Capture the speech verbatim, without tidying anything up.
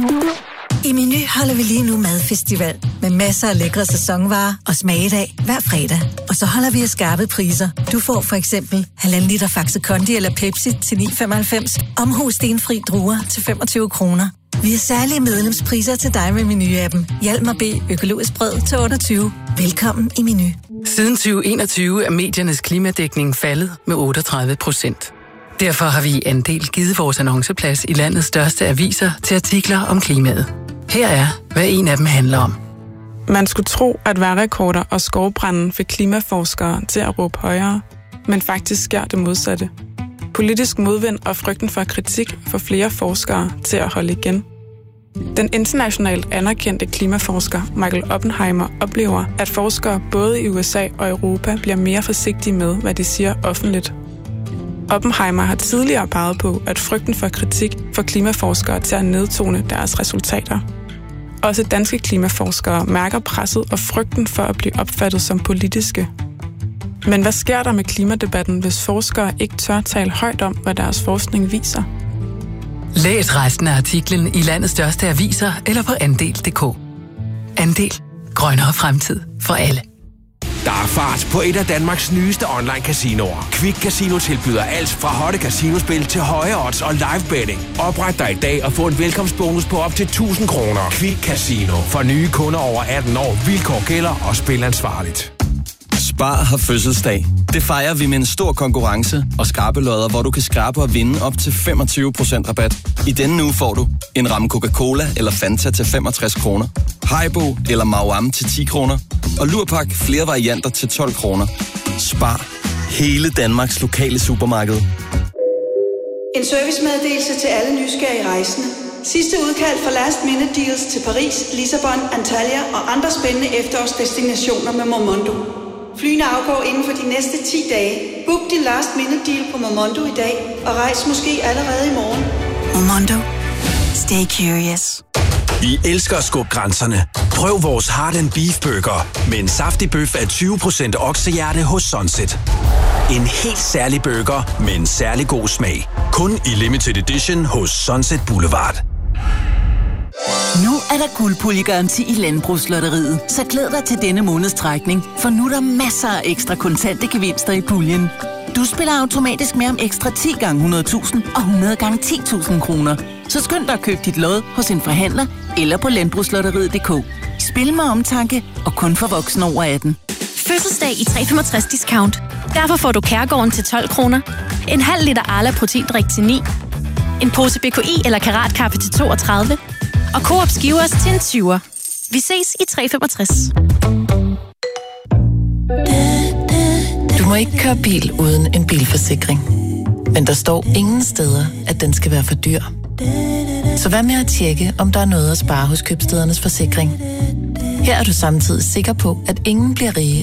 I Meny holder vi lige nu madfestival med masser af lækre sæsonvarer og smagedag hver fredag. Og så holder vi af skarpe priser. Du får for eksempel halvanden liter Faxe Kondi eller Pepsi til ni komma femoghalvfems. Omhu stenfri druer til femogtyve kroner. Vi har særlige medlemspriser til dig med Meny-appen. Hjalmar B. Økologisk brød til otteogtyve. Velkommen i Meny. Siden tyve enogtyve er mediernes klimadækning faldet med otteogtredive procent. Derfor har vi i Andel givet vores annonceplads i landets største aviser til artikler om klimaet. Her er, hvad en af dem handler om. Man skulle tro, at vejrrekorder og skovbranden fik klimaforskere til at råbe højere, men faktisk sker det modsatte. Politisk modvind og frygten for kritik får flere forskere til at holde igen. Den internationalt anerkendte klimaforsker Michael Oppenheimer oplever, at forskere både i U S A og Europa bliver mere forsigtige med, hvad de siger offentligt. Oppenheimer har tidligere peget på, at frygten for kritik får klimaforskere til at nedtone deres resultater. Også danske klimaforskere mærker presset og frygten for at blive opfattet som politiske. Men hvad sker der med klimadebatten, hvis forskere ikke tør tale højt om, hvad deres forskning viser? Læs resten af artiklen i landets største aviser eller på andel punktum d k. Andel. Grønnere fremtid for alle. Der er fart på et af Danmarks nyeste online casinoer. Quick Casino tilbyder alt fra hotte casinospil til høje odds og live betting. Opret dig i dag og få en velkomstbonus på op til tusind kroner. Quick Casino. For nye kunder over atten år. Vilkår gælder og spil ansvarligt. Spar har fødselsdag. Det fejrer vi med en stor konkurrence og skrabelodder, hvor du kan skrabe og vinde op til femogtyve procent rabat. I denne uge får du en ramme Coca-Cola eller Fanta til femogtres kroner, Haribo eller Mauam til ti kroner, og Lurpak flere varianter til tolv kroner. Spar. Hele Danmarks lokale supermarked. En servicemeddelelse til alle nysgerrige rejsende. Sidste udkald for last minute deals til Paris, Lissabon, Antalya og andre spændende efterårsdestinationer med Momondo. Flyene afgår inden for de næste ti dage. Book din last minute deal på Momondo i dag og rejs måske allerede i morgen. Momondo. Stay curious. Vi elsker at skubbe grænserne. Prøv vores Heart and Beef Burger med en saftig bøf af tyve procent oksehjerte hos Sunset. En helt særlig burger med en særlig god smag. Kun i limited edition hos Sunset Boulevard. Nu er der guldpuljegaranti i Landbrugslotteriet, så glæd dig til denne måneds trækning, for nu er der masser af ekstra kontante gevinster i puljen. Du spiller automatisk med om ekstra ti gange hundrede tusind og hundrede gange ti tusind kroner. Så skynd dig at købe dit lod hos en forhandler eller på landbrugslotteriet punktum d k. Spil med omtanke og kun for voksne over atten. Fødselsdag i tre komma femogtres discount. Derfor får du Kærgården til tolv kroner, en halv liter Arla proteindrik til ni, en pose B K I eller Karatkaffe til toogtredive og Coop Skivers til en tyver. Vi ses i tre komma femogtres. Du må ikke køre bil uden en bilforsikring. Men der står ingen steder, at den skal være for dyr. Så hvad med at tjekke, om der er noget at spare hos Købstædernes Forsikring? Her er du samtidig sikker på, at ingen bliver rige